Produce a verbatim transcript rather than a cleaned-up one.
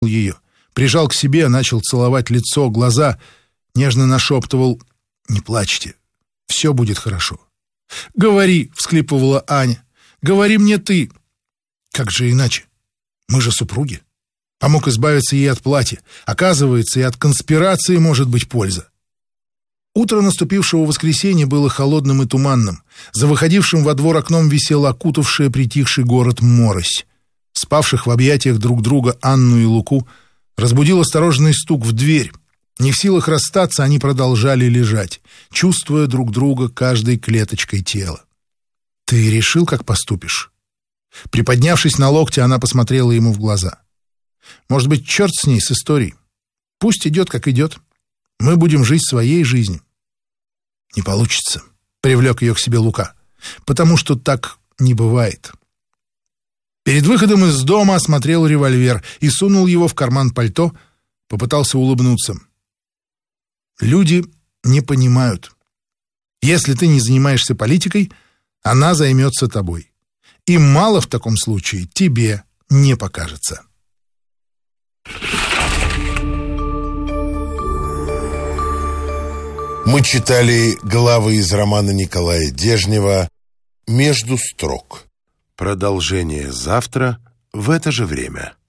ее, прижал к себе, начал целовать лицо, глаза, нежно нашептывал: «Не плачьте, все будет хорошо». «Говори», — всхлипывала Аня, — «говори мне ты». «Как же иначе? Мы же супруги». Помог избавиться ей от платья. Оказывается, и от конспирации может быть польза. Утро наступившего воскресенья было холодным и туманным. За выходившим во двор окном висела окутавшая притихший город морось. Спавших в объятиях друг друга Анну и Луку разбудил осторожный стук в дверь. Не в силах расстаться, они продолжали лежать, чувствуя друг друга каждой клеточкой тела. «Ты решил, как поступишь?» Приподнявшись на локте, она посмотрела ему в глаза. «Может быть, черт с ней, с историей. Пусть идет, как идет. Мы будем жить своей жизнью». «Не получится», — привлек ее к себе Лука, «потому что так не бывает». Перед выходом из дома осмотрел револьвер и сунул его в карман пальто, попытался улыбнуться. «Люди не понимают. Если ты не занимаешься политикой, она займется тобой. И мало в таком случае тебе не покажется». Мы читали главы из романа Николая Дежнева «Между строк». Продолжение завтра в это же время.